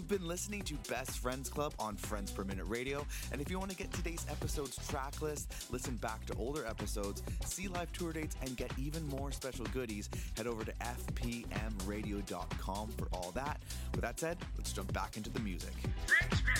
You've been listening to Best Friends Club on Friends Per Minute Radio. And if you want to get today's episode's track list, listen back to older episodes, see live tour dates, and get even more special goodies, head over to fpmradio.com for all that. With that said, let's jump back into the music.